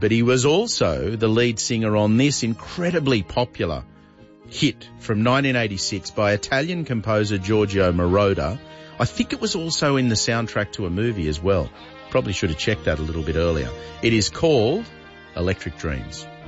but he was also the lead singer on this incredibly popular hit from 1986 by Italian composer Giorgio Moroder. I think it was also in the soundtrack to a movie as well. Probably should have checked that a little bit earlier. It is called Electric Dreams.